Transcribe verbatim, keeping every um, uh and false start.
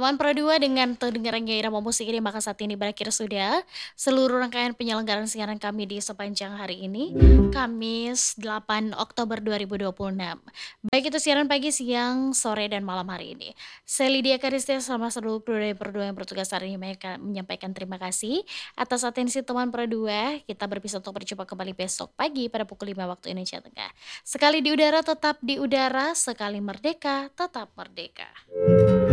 Teman Pro dua dengan terdengarnya irama musik ini maka saat ini berakhir sudah seluruh rangkaian penyelenggaraan siaran kami di sepanjang hari ini, Kamis delapan Oktober dua ribu dua puluh enam. Baik itu siaran pagi, siang, sore, dan malam hari ini. Saya Lydia Karistia sama seluruh kru dari Pro dua yang bertugas hari ini mereka menyampaikan terima kasih atas atensi teman Pro dua. Kita berpisah untuk berjumpa kembali besok pagi pada pukul lima waktu Indonesia Tengah. Sekali di udara tetap di udara, sekali merdeka tetap merdeka.